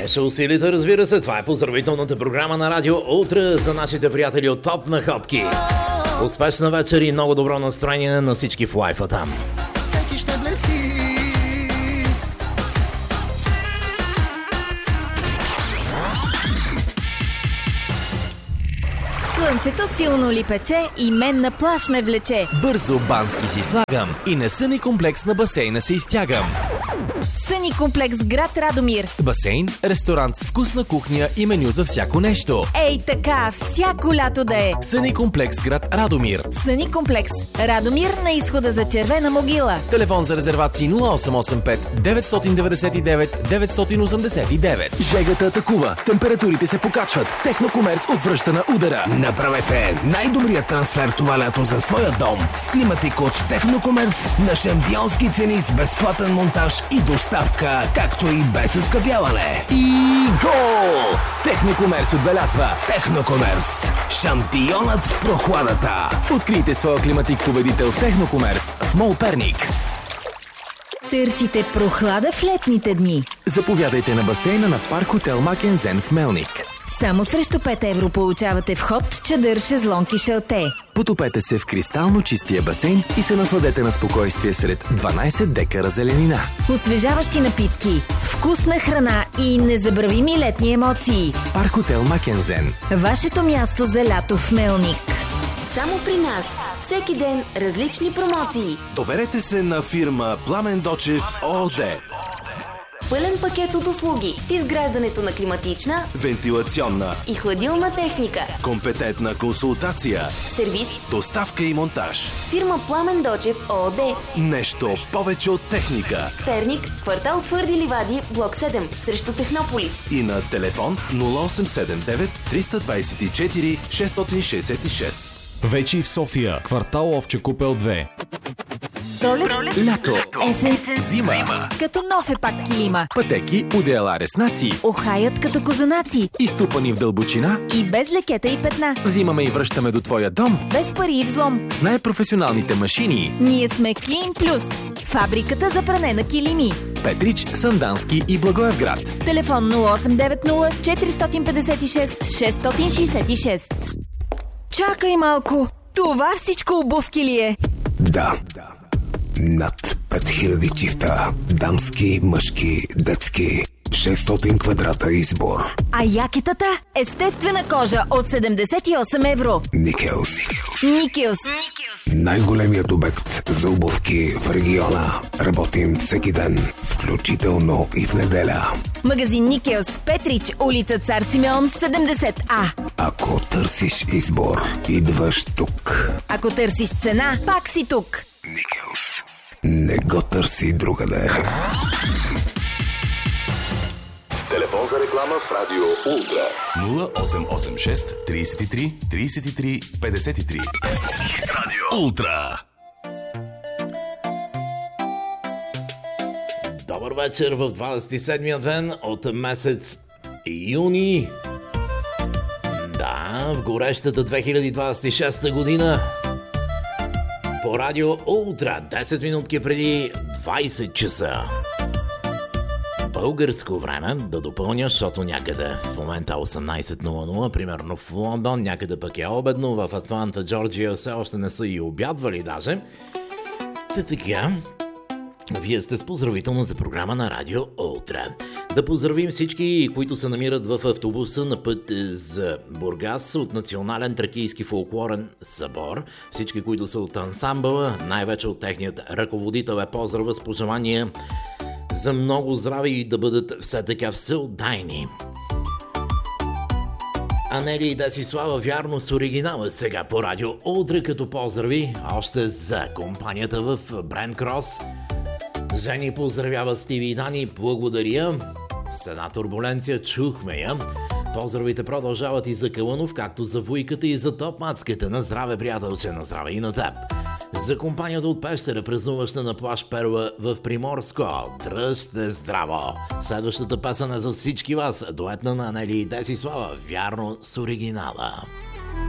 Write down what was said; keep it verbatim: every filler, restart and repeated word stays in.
Не ще усилите, разбира се. Това е поздравителната програма на Радио Ултра за нашите приятели от Топ Находки. Успешна вечер и много добро настроение на всички в лайфа там. Всеки ще блести. Слънцето силно ли пече и мен на плаж ме влече. Бързо бански си слагам и на съни комплекс на басейна се изтягам. Съни комплекс град Радомир. Басейн, ресторант с вкусна кухня и меню за всяко нещо. Ей така, всяко лято да е. Съни комплекс град Радомир. Съни комплекс Радомир на изхода за Червена могила. Телефон за резервации нула осем осем пет девет девет девет девет осем девет. Жегата атакува, температурите се покачват. Технокомерс отвръща на удара. Направете най-добрият трансфер това лято за своя дом с климатик от Технокомерс на шампионски цени с безплатен монтаж и доставка, както и без оскъпяване. И гол! Технокомерс отбелязва. Технокомерс. Шампионът в прохладата. Открийте своя климатик победител в Технокомерс в Мол Перник. Търсите прохлада в летните дни. Заповядайте на басейна на Парк Хотел Макензен в Мелник. Само срещу пет евро получавате вход, чадър, шезлонг и шалте. Потопете се в кристално чистия басейн и се насладете на спокойствие сред дванайсет декара зеленина. Освежаващи напитки, вкусна храна и незабравими летни емоции. Парк Хотел Макензен. Вашето място за лято в Мелник. Само при нас. Всеки ден различни промоции. Доверете се на фирма Пламен Дочев ООД. Пълен пакет от услуги в изграждането на климатична, вентилационна и хладилна техника. Компетентна консултация, Сервис, доставка и монтаж. Фирма Пламен Дочев ООД. Нещо повече от техника. Перник, квартал Твърди ливади, блок седем, срещу Технополис. И на телефон нула осем седем девет триста двайсет и четири шестстотин шейсет и шест. Вече и в София, квартал Овче купел две. Пролет, Лято. есен, Зима. като нов е пак килима. Пътеки, одеяла, реснаци. Охаят като козунаци. Изтупани в дълбочина. И без лекета и петна. Взимаме и връщаме до твоя дом. Без пари и взлом. С най-професионалните машини. Ние сме Клин Плюс. Фабриката за пране на килими. Петрич, Сандански и Благоевград. Телефон нула осем девет нула четири пет шест шест шест шест. Чакай малко. Това всичко обувки ли е? Да. Над пет хиляди чифта. Дамски, мъжки, детски. шестстотин квадрата избор. А якетата? Естествена кожа от седемдесет и осем евро. Никелс. Никелс. Най-големият обект за обувки в региона. Работим всеки ден, включително и в неделя. Магазин Никелс, Петрич, улица Цар Симеон, седемдесет А. Ако търсиш избор, идваш тук. Ако търсиш цена, пак си тук. Никелс. Не го търси другаде. Телефон за реклама в Радио Ултра. нула осем осем шест трийсет и три трийсет и три петдесет и три. Радио Ултра. Добър вечер в двадесет и седмия ден от месец юни. Да, в горещата две хиляди двадесет и шеста година. По Радио Ултра, десет минутки преди двайсет часа. Българско време да допълня, защото някъде в момента осемнайсет нула нула, примерно в Лондон, някъде пък е обедно, в Атланта, Джорджия все още не са и обядвали даже. Та така, вие сте с поздравителната програма на Радио Ултра. Да поздравим всички, които се намират в автобуса на път за Бургас от Национален тракийски фолклорен събор. Всички, които са от ансамбъла, най-вече от техният ръководител е поздрава с пожелания за много здраве и да бъдат все така всеотдайни. Анели и Десислава вярно с оригинала сега по Радио Ултра, като поздрави още за компанията в Брент Крос. Жени поздравява Стиви и Дани, благодаря. С една турбуленция чухме я. Поздравите продължават и за Калънов, както за вуйката и за топ-мацката. На здраве, приятелче, на здраве и на теб. За компанията от Пещера, празнуваща на плаж Перла в Приморско. Дръжте здраво! Следващата песен е за всички вас. Дуетна на Анели и Десислава, вярно с оригинала.